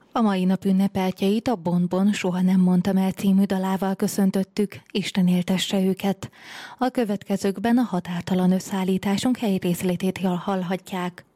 A mai nap ünnepeltjeit a Bon-Bon Soha nem mondtam el című dalával köszöntöttük, Isten éltesse őket. A következőkben a határtalan összeállításunk helyrészletét hallhatják.